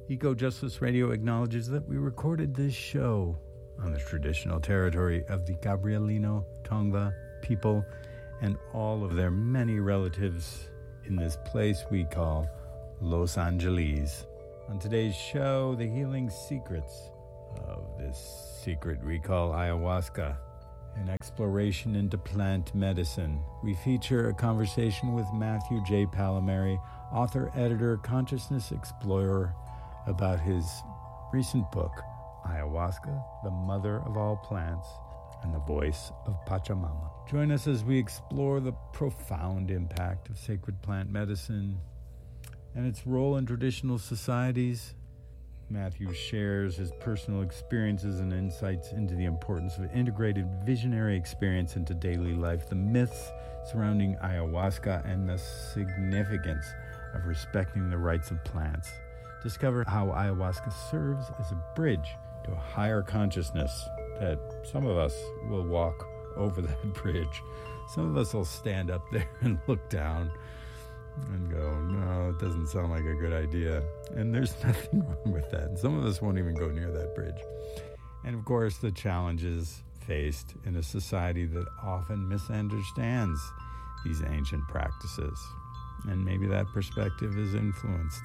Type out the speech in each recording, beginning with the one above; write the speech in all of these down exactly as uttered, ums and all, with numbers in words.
Eco Justice Radio acknowledges that we recorded this show on the traditional territory of the Gabrielino Tongva people and all of their many relatives in this place we call Los Angeles. On today's show, the healing secrets of this secret we call ayahuasca, an exploration into plant medicine. We feature a conversation with Matthew J. Palmieri, author, editor, consciousness explorer, about his recent book, Ayahuasca, the Mother of All Plants, and the Voice of Pachamama. Join us as we explore the profound impact of sacred plant medicine and its role in traditional societies. Matthew shares his personal experiences and insights into the importance of integrated visionary experience into daily life, the myths surrounding ayahuasca, and the significance of respecting the rights of plants. Discover how ayahuasca serves as a bridge to a higher consciousness, that some of us will walk over that bridge. Some of us will stand up there and look down and go, no, it doesn't sound like a good idea. And there's nothing wrong with that. And some of us won't even go near that bridge. And of course, the challenges faced in a society that often misunderstands these ancient practices. And maybe that perspective is influenced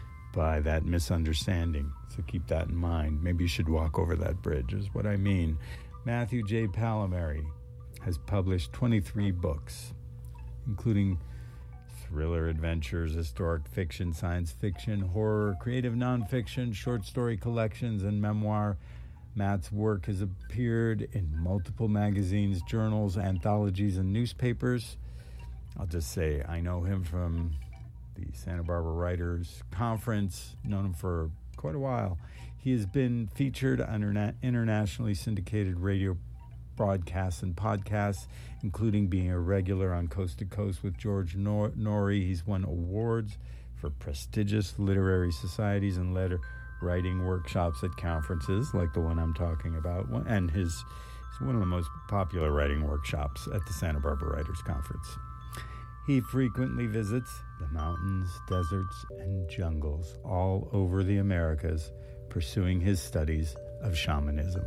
by that misunderstanding. So keep that in mind. Maybe you should walk over that bridge, is what I mean. Matthew J. Palmieri has published twenty-three books, including thriller adventures, historic fiction, science fiction, horror, creative nonfiction, short story collections, and memoir. Matt's work has appeared in multiple magazines, journals, anthologies, and newspapers. I'll just say I know him from the Santa Barbara Writers Conference, known him for quite a while. He has been featured on interna- internationally syndicated radio broadcasts and podcasts, including being a regular on Coast to Coast with George Nor- Norrie. He's won awards for prestigious literary societies and letter writing workshops at conferences like the one I'm talking about. And his is one of the most popular writing workshops at the Santa Barbara Writers Conference. He frequently visits the mountains, deserts, and jungles all over the Americas, pursuing his studies of shamanism.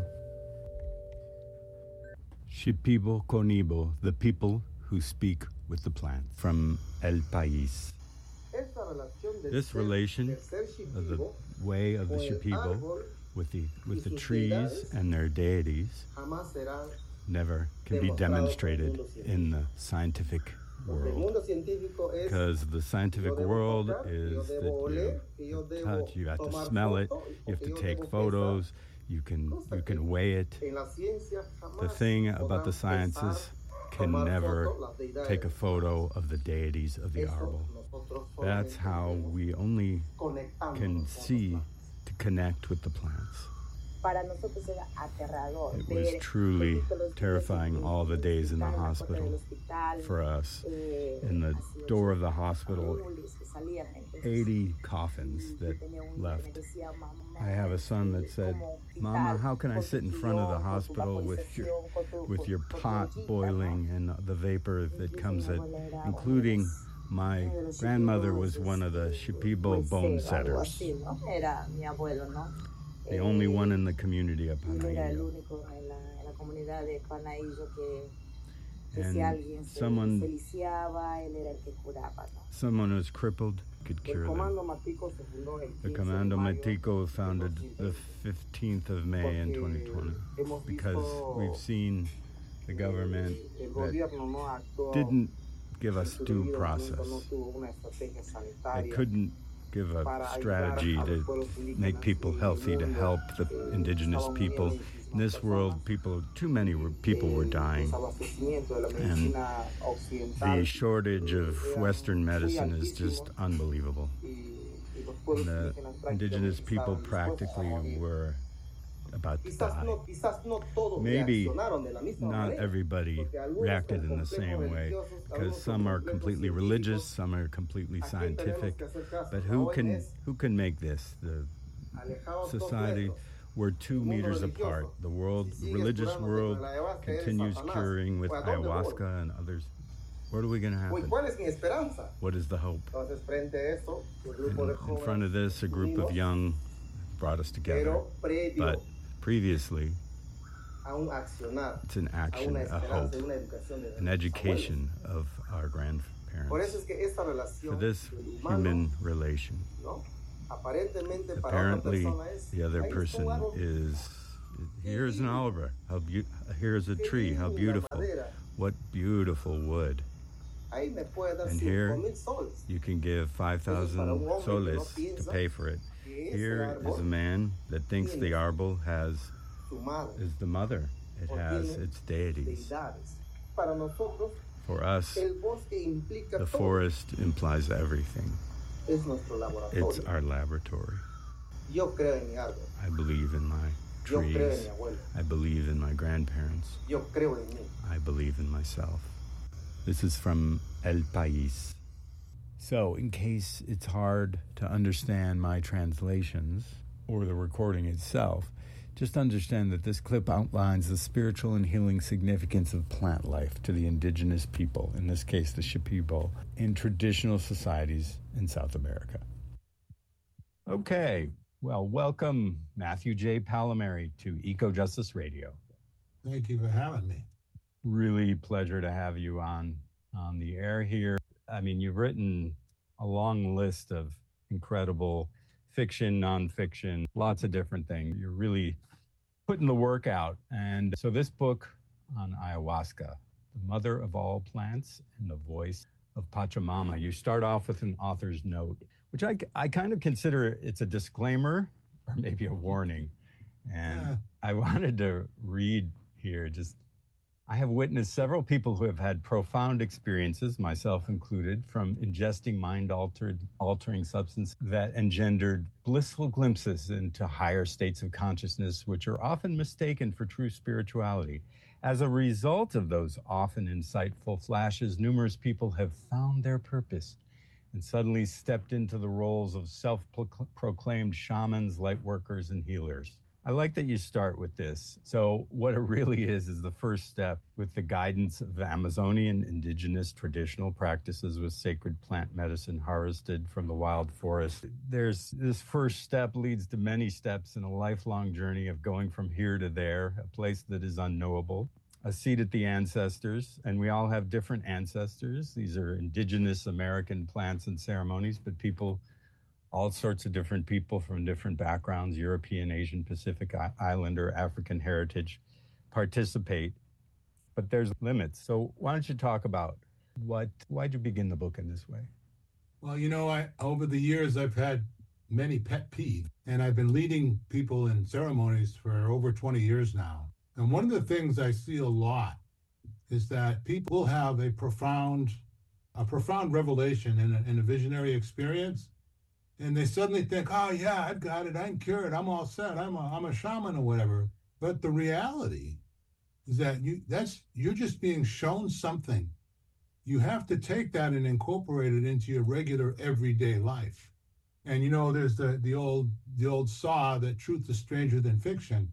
Shipibo Conibo, the people who speak with the plants, from El País. This relation of the way of the Shipibo with the with the trees and their deities never can be demonstrated in the scientific world, because the scientific world is that you touch, you have to smell it, you have to take photos, you can you can weigh it. The thing about the sciences can never take a photo of the deities of the arbol. That's how we only can see to connect with the plants. It was truly terrifying all the days in the hospital for us. In the door of the hospital, eighty coffins that left. I have a son that said, "Mama, how can I sit in front of the hospital with your with your pot boiling and the vapor that comes at, including my grandmother was one of the Shipibo bone setters. The only one in the community of Panaillo. And someone, someone who's crippled could cure them. The Comando Matico founded the fifteenth of May in twenty twenty because we've seen the government that didn't give us due process. They couldn't give a strategy to make people healthy, to help the indigenous people. In this world, people, too many were, people were dying. And the shortage of Western medicine is just unbelievable. And the indigenous people practically were about to die. Maybe not everybody reacted in the same way, because some are completely religious, some are completely scientific. But who can who can make this? The society, we're two meters apart. The world, the religious world, continues curing with ayahuasca and others What are we going to happen? ¿Cuál es mi esperanza? What is the hope? Entonces, frente a esto, un grupo In, de in jóvenes front of this, a group of young brought us together. pero previo But previously, a un accionar, it's an a action, una a hope, esperanza y una educación de an nuestros education abuelos. of our Por grandparents. eso es que esta For relación this del humano, human relation, ¿no? Aparentemente para otra apparently persona es, the other ahí está person un árbol, is, here's an olive, how beau- here's a tree, how beautiful, what beautiful wood. ahí me puede dar And cinco here mil soles. you can give five thousand soles to pay for it. Que ese Here is a árbol man that thinks the arbol has su madre, is the mother. It o has tiene its deities. deidades. Para nosotros, For us, el bosque implica the todo. forest implies everything. Es nuestro laboratorio. It's our laboratory. Yo creo en mi árbol. I believe in my Yo creo en trees. mi abuelo. I believe in my grandparents. Yo creo en mí. I believe in myself. This is from El País. So, in case it's hard to understand my translations or the recording itself, just understand that this clip outlines the spiritual and healing significance of plant life to the indigenous people, in this case the Shipibo, in traditional societies in South America. Okay, well, welcome Matthew J. Palomari to Eco Justice Radio. Thank you for having me. Really pleasure to have you on on the air here. I mean, you've written a long list of incredible fiction, nonfiction, lots of different things. You're really putting the work out. And so this book on ayahuasca, the mother of all plants and the voice of Pachamama, you start off with an author's note, which I, I kind of consider it's a disclaimer or maybe a warning. And Yeah. I wanted to read here just, I have witnessed several people who have had profound experiences, myself included, from ingesting mind-altered, altering substance that engendered blissful glimpses into higher states of consciousness, which are often mistaken for true spirituality. As a result of those often insightful flashes, numerous people have found their purpose and suddenly stepped into the roles of self-proclaimed shamans, light workers, and healers. I like that you start with this. So what it really is, is the first step with the guidance of Amazonian indigenous traditional practices with sacred plant medicine harvested from the wild forest. There's this first step leads to many steps in a lifelong journey of going from here to there, a place that is unknowable, a seat at the ancestors. And we all have different ancestors. These are indigenous American plants and ceremonies, but people all sorts of different people from different backgrounds, European, Asian, Pacific Islander, African heritage, participate. But there's limits. So why don't you talk about what, why'd you begin the book in this way? Well, you know, I over the years, I've had many pet peeves, and I've been leading people in ceremonies for over twenty years now. And one of the things I see a lot is that people have a profound, a profound revelation in a, in a visionary experience. And they suddenly think, oh, yeah, I've got it. I'm cured. I'm all set. I'm a, I'm a shaman or whatever. But the reality is that you that's you're just being shown something. You have to take that and incorporate it into your regular everyday life. And, you know, there's the, the old the old saw that truth is stranger than fiction.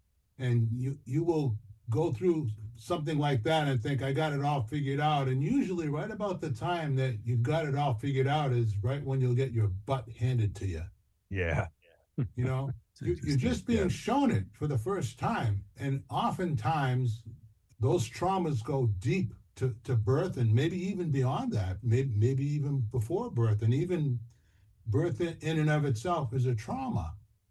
And you you will go through something like that and think, I got it all figured out. And usually right about the time that you've got it all figured out is right when you'll get your butt handed to you. Yeah. You know, you, you're just being yeah. shown it for the first time. And oftentimes those traumas go deep to, to birth and maybe even beyond that, maybe, maybe even before birth. And even birth in, in and of itself is a trauma.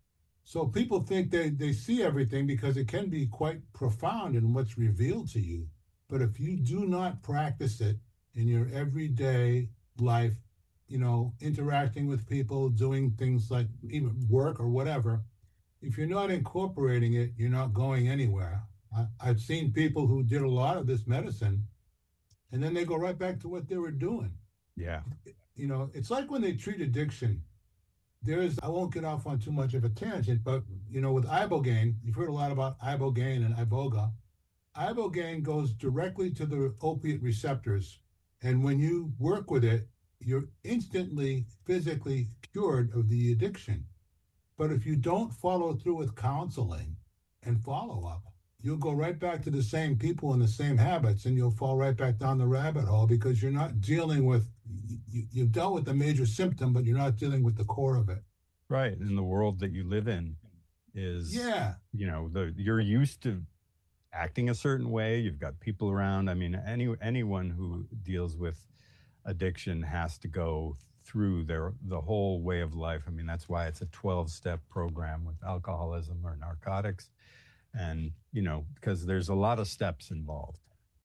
So people think they, they see everything because it can be quite profound in what's revealed to you. But if you do not practice it in your everyday life, you know, interacting with people, doing things like even work or whatever, if you're not incorporating it, you're not going anywhere. I, I've seen people who did a lot of this medicine, and then they go right back to what they were doing. Yeah. You know, it's like when they treat addiction. There's, I won't get off on too much of a tangent, but, you know, with ibogaine, you've heard a lot about ibogaine and iboga. Ibogaine goes directly to the opiate receptors. And when you work with it, you're instantly physically cured of the addiction. But if you don't follow through with counseling and follow up, you'll go right back to the same people and the same habits, and you'll fall right back down the rabbit hole because you're not dealing with, you, you've dealt with the major symptom, but you're not dealing with the core of it. Right. And the world that you live in is, yeah, you know, the you're used to acting a certain way. You've got people around. I mean, any anyone who deals with addiction has to go through their the whole way of life. I mean, that's why it's a twelve-step program with alcoholism or narcotics. And, you know, because there's a lot of steps involved.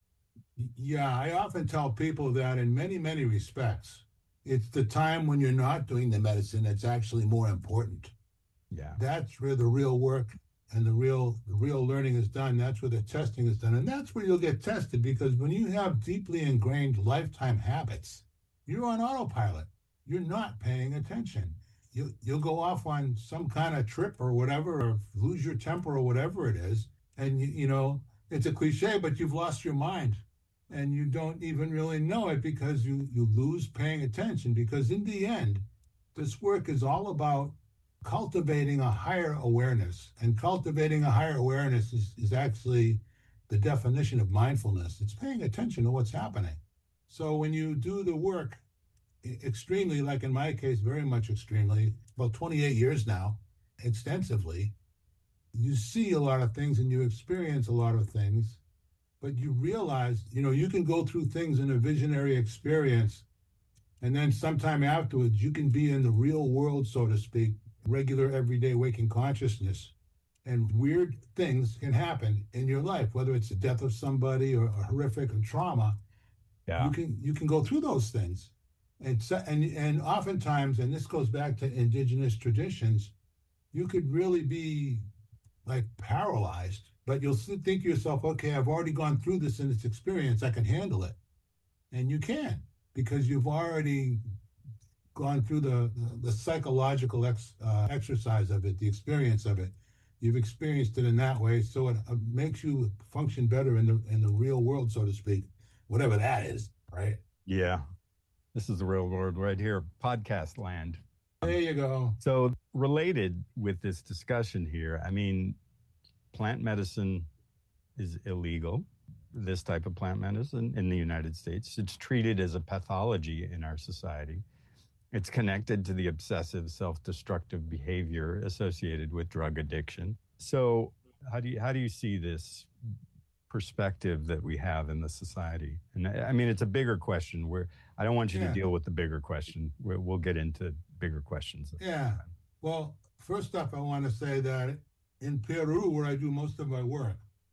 Yeah, I often tell people that in many, many respects, it's the time when you're not doing the medicine that's actually more important. Yeah. That's where the real work and the real the real learning is done. That's where the testing is done. And that's where you'll get tested, because when you have deeply ingrained lifetime habits, you're on autopilot. You're not paying attention. You, you'll go off on some kind of trip or whatever, or lose your temper or whatever it is. And, you, you know, it's a cliche, but you've lost your mind. And you don't even really know it because you, you lose paying attention. Because in the end, this work is all about cultivating a higher awareness. And cultivating a higher awareness is, is actually the definition of mindfulness. It's paying attention to what's happening. So when you do the work extremely, like in my case, very much extremely, about twenty-eight years now, extensively, you see a lot of things and you experience a lot of things, but you realize, you know, you can go through things in a visionary experience, and then sometime afterwards, you can be in the real world, so to speak, regular, everyday waking consciousness, and weird things can happen in your life, whether it's the death of somebody or a horrific trauma. Yeah. You can you can go through those things. And, so, and and oftentimes, and this goes back to indigenous traditions, you could really be like paralyzed, but you'll think to yourself, okay, I've already gone through this in this experience, I can handle it. And you can, because you've already gone through the, the, the psychological ex, uh, exercise of it, the experience of it. You've experienced it in that way, so it uh, makes you function better in the in the real world, so to speak, whatever that is, right? Yeah. This is the real world right here, podcast land. There you go. So related with this discussion here, I mean, plant medicine is illegal, this type of plant medicine in the United States. It's treated as a pathology in our society. It's connected to the obsessive self-destructive behavior associated with drug addiction. So how do you, how do you see this perspective that we have in the society? And I mean, it's a bigger question where I don't want you yeah. to deal with the bigger question. We're, we'll get into bigger questions. Yeah. Well, first off, I want to say that in Peru, where I do most of my work,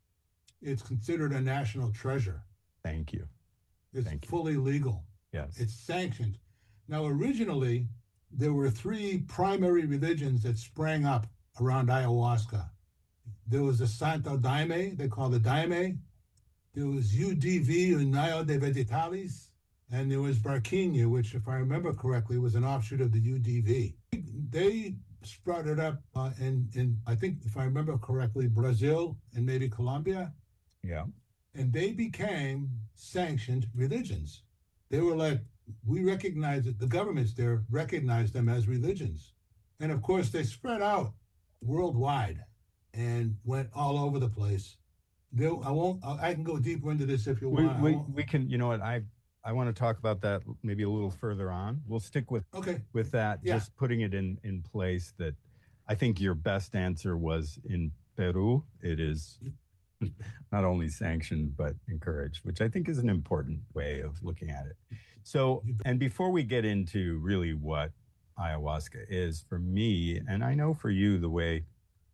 it's considered a national treasure. Thank you. It's Thank you. fully legal. Yes. It's sanctioned. Now, originally, there were three primary religions that sprang up around ayahuasca. There was the Santo Daime, they call the Daime. There was U D V, União de Vegetales, and there was Barquinha, which, if I remember correctly, was an offshoot of the U D V. They sprouted up uh, in, in, I think, if I remember correctly, Brazil and maybe Colombia. Yeah. And they became sanctioned religions. They were like, we recognize it, the governments there recognized them as religions. And of course, they spread out worldwide and went all over the place. They, I won't, I can go deeper into this if you we, want. We, we can, you know what, I I want to talk about that maybe a little further on. We'll stick with okay. with that, yeah. just putting it in, in place that I think your best answer was in Peru. It is not only sanctioned, but encouraged, which I think is an important way of looking at it. So, and before we get into really what ayahuasca is for me, and I know for you, the way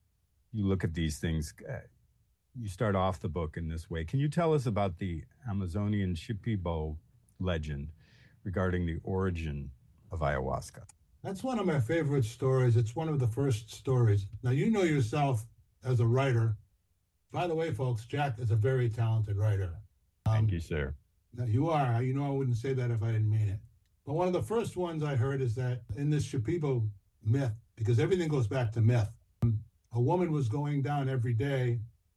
you look at these things, uh, you start off the book in this way. Can you tell us about the Amazonian Shipibo legend regarding the origin of ayahuasca? That's one of my favorite stories. It's one of the first stories. Now, you know yourself as a writer. By the way, folks, Jack is a very talented writer. Um, Thank you, sir. Now, you are. You know I wouldn't say that if I didn't mean it. But one of the first ones I heard is that in this Shipibo myth, because everything goes back to myth, a woman was going down every day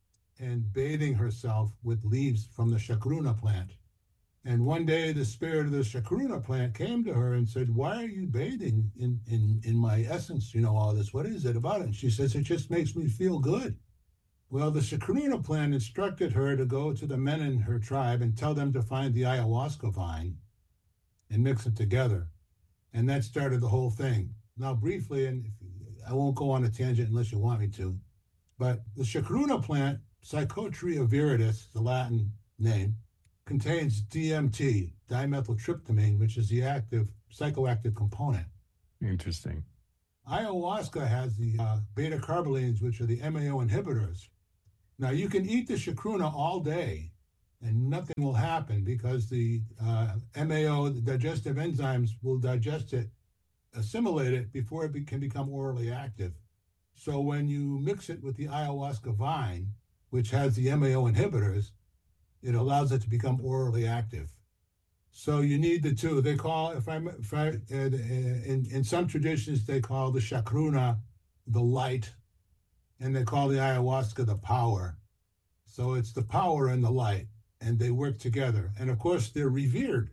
and bathing herself with leaves from the chacruna plant. And one day the spirit of the chacruna plant came to her and said, why are you bathing in, in, in my essence, you know, all this? What is it about it? And she says, it just makes me feel good. Well, the Chacruna plant instructed her to go to the men in her tribe and tell them to find the ayahuasca vine and mix it together. And that started the whole thing. Now, briefly, and I won't go on a tangent unless you want me to, but the Chacruna plant, Psychotria viridis, the Latin name, contains D M T, dimethyltryptamine, which is the active psychoactive component. Interesting. Ayahuasca has the uh, beta carbolines, which are the M A O inhibitors. Now, you can eat the chacruna all day and nothing will happen because the uh, M A O, the digestive enzymes, will digest it, assimilate it before it be- can become orally active. So when you mix it with the ayahuasca vine, which has the M A O inhibitors, it allows it to become orally active. So you need the two. They call, if I, if I in, in some traditions, they call the chacruna the light, and they call the ayahuasca the power. So it's the power and the light, and they work together. And of course, they're revered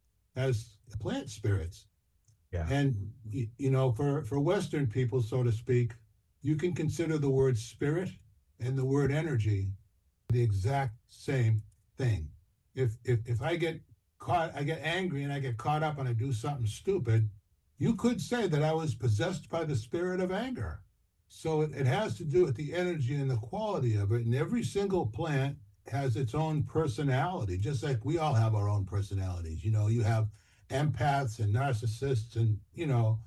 as plant spirits. Yeah. And, you know, for, for Western people, so to speak, you can consider the word spirit and the word energy the exact same thing. If if if I get caught, I get angry and I get caught up and I do something stupid, you could say that I was possessed by the spirit of anger. So it, it has to do with the energy and the quality of it. And every single plant has its own personality, just like we all have our own personalities. You know, you have empaths and narcissists and, you know,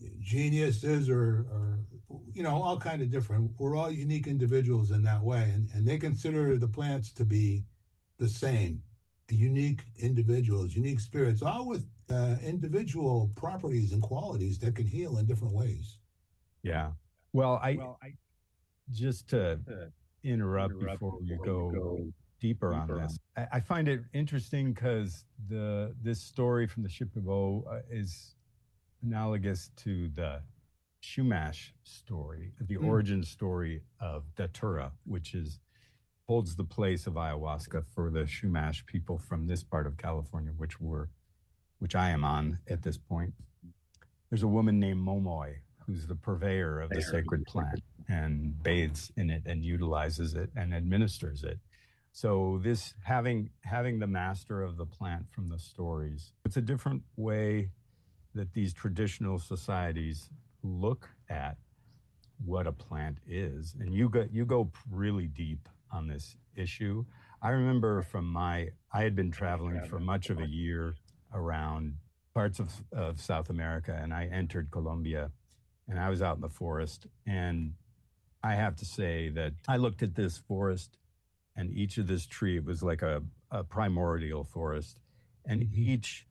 geniuses or, or you know, all kind of different. We're all unique individuals in that way. And, and they consider the plants to be the same, unique individuals, unique spirits, all with uh, individual properties and qualities that can heal in different ways. Yeah. Well, I, well, I just to interrupt, interrupt before we go, go deeper, deeper on this, on. I, I find it interesting because the this story from the Shipibo uh, is analogous to the Chumash story, the mm. origin story of Datura, which is holds the place of ayahuasca for the Chumash people from this part of California, which we're, which I am on at this point. There's a woman named Momoy, who's the purveyor of the sacred plant and bathes in it and utilizes it and administers it. So this having having the master of the plant from the stories, it's a different way that these traditional societies look at what a plant is. And you go you go really deep on this issue. I remember from my, I had been traveling for much of a year around parts of, of South America, and I entered Colombia, and I was out in the forest. And I have to say that I looked at this forest, and each of this tree, it was like a, a primordial forest, and each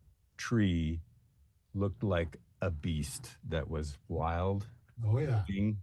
tree looked like a beast that was wild, oh yeah, being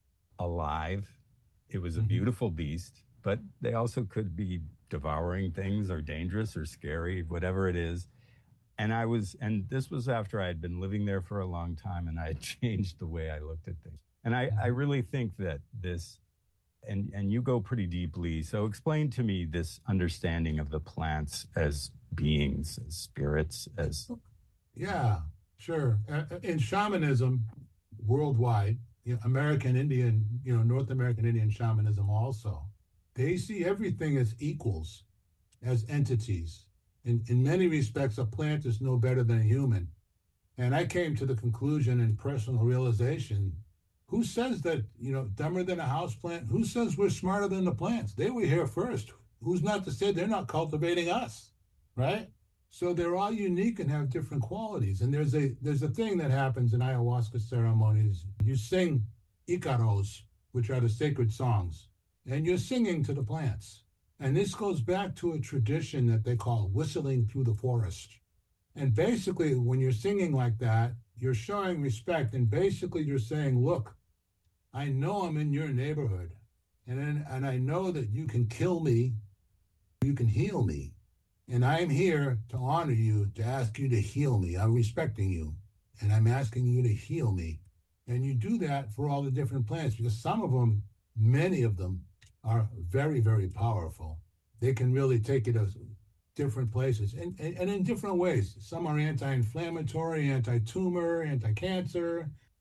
alive. It was a beautiful beast, but they also could be devouring things or dangerous or scary, whatever it is. And I was, and this was after I had been living there for a long time, and I had changed the way I looked at things. And I, I really think that this, and, and you go pretty deeply. So explain to me this understanding of the plants as beings, as spirits, as... Yeah, sure. Uh, in shamanism, worldwide, you know, American Indian, you know, North American Indian shamanism also, they see everything as equals, as entities. In, in many respects, a plant is no better than a human. And I came to the conclusion in personal realization, who says that, you know, dumber than a house plant? Who says we're smarter than the plants? They were here first. Who's not to say they're not cultivating us, right? So they're all unique and have different qualities. And there's a there's a thing that happens in ayahuasca ceremonies. You sing icaros, which are the sacred songs, and you're singing to the plants. And this goes back to a tradition that they call whistling through the forest. And basically, when you're singing like that, you're showing respect. And basically, you're saying, look, I know I'm in your neighborhood. And, then, and I know that you can kill me, you can heal me. And I'm here to honor you, to ask you to heal me. I'm respecting you, and I'm asking you to heal me. And you do that for all the different plants, because some of them, many of them, are very, very powerful. They can really take you to different places, and, and, and in different ways. Some are anti-inflammatory, anti-tumor, anti-cancer.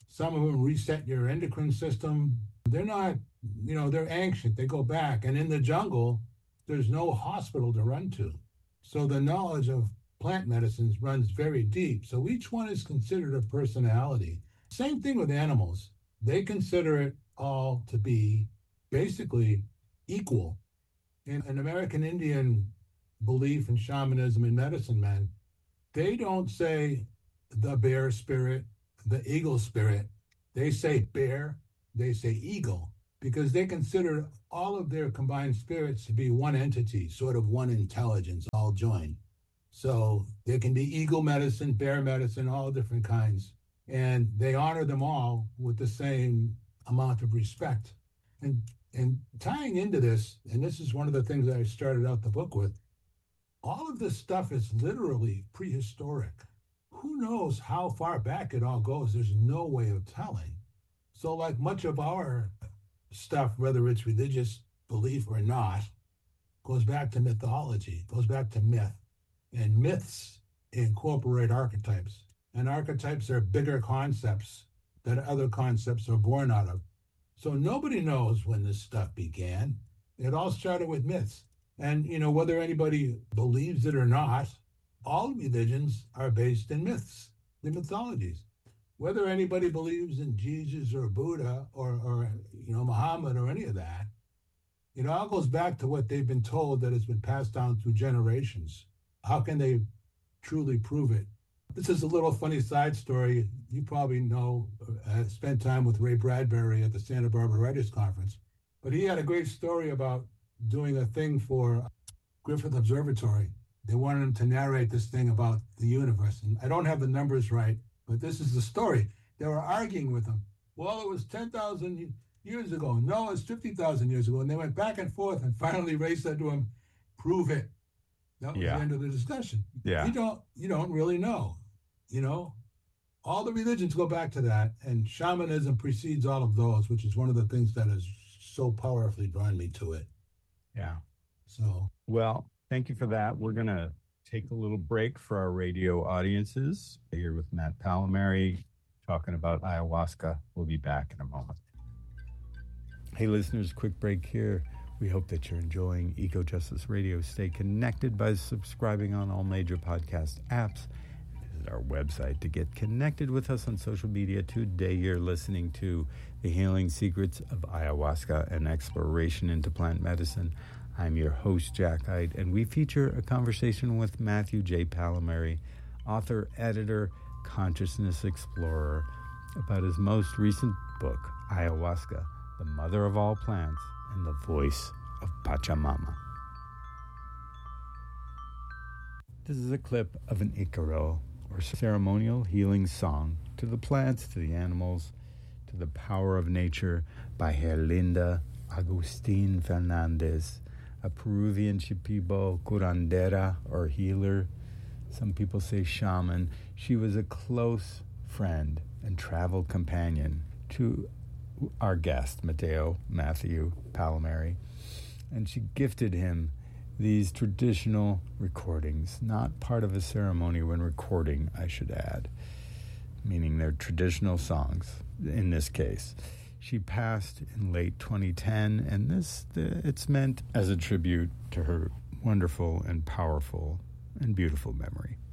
Some of them reset your endocrine system. They're not, you know, they're ancient. They go back. And in the jungle, there's no hospital to run to. So the knowledge of plant medicines runs very deep. So each one is considered a personality. Same thing with animals. They consider it all to be basically equal. In an American Indian belief in shamanism and medicine men, they don't say the bear spirit, the eagle spirit. They say bear, they say eagle, because they consider all of their combined spirits to be one entity, sort of one intelligence, all joined. So there can be eagle medicine, bear medicine, all different kinds. And they honor them all with the same amount of respect. And and tying into this, and this is one of the things that I started out the book with, all of this stuff is literally prehistoric. Who knows how far back it all goes? There's no way of telling. So like much of our stuff, whether it's religious belief or not, goes back to mythology, goes back to myth. And myths incorporate archetypes. And archetypes are bigger concepts that other concepts are born out of. So nobody knows when this stuff began. It all started with myths. And, you know, whether anybody believes it or not, all religions are based in myths, in mythologies. Whether anybody believes in Jesus or Buddha or, or, you know, Muhammad or any of that, it all goes back to what they've been told that has been passed down through generations. How can they truly prove it? This is a little funny side story. You probably know, I spent time with Ray Bradbury at the Santa Barbara Writers Conference, but he had a great story about doing a thing for Griffith Observatory. They wanted him to narrate this thing about the universe. And I don't have the numbers right, but this is the story. They were arguing with him. Well, it was ten thousand years ago. No, it's fifty thousand years ago. And they went back and forth. And finally, Ray said to him, prove it. That was yeah. the end of the discussion. Yeah. You don't, you don't really know, you know? All the religions go back to that. And shamanism precedes all of those, which is one of the things that has so powerfully drawn me to it. Yeah. So. Well, thank you for that. We're going to take a little break for our radio audiences. Here with Matt Palmieri talking about ayahuasca. We'll be back in a moment. Hey, listeners, quick break here. We hope that you're enjoying Eco Justice Radio. Stay connected by subscribing on all major podcast apps. Visit our website to get connected with us on social media. Today you're listening to The Healing Secrets of Ayahuasca, an exploration into plant medicine. I'm your host, Jack Hyde, and we feature a conversation with Matthew J. Palmieri, author, editor, consciousness explorer, about his most recent book, Ayahuasca, the Mother of All Plants and the Voice of Pachamama. This is a clip of an Icaro, or ceremonial healing song, to the plants, to the animals, to the power of nature, by Herlinda Agustin Fernandez, a Peruvian Shipibo curandera, or healer. Some people say shaman. She was a close friend and travel companion to our guest, Mateo Matthew Palmieri, and she gifted him these traditional recordings, not part of a ceremony when recording, I should add, meaning they're traditional songs in this case. She passed in late twenty ten, and this the, it's meant as a tribute to her wonderful and powerful and beautiful memory.